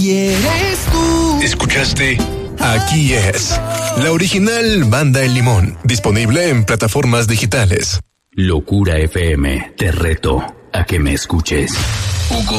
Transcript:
y eres tú. Escuchaste Aquí es, la original Banda El Limón, disponible en plataformas digitales. Locura FM, te reto a que me escuches.